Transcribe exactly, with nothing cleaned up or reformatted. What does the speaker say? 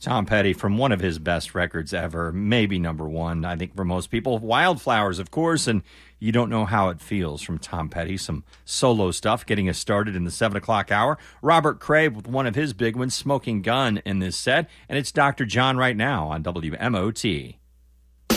Tom Petty from one of his best records ever, maybe number one, I think, for most people. Wildflowers, of course, and You Don't Know How It Feels from Tom Petty. Some solo stuff getting us started in the seven o'clock hour. Robert Cray with one of his big ones, Smoking Gun, in this set. And it's Doctor John right now on W M O T.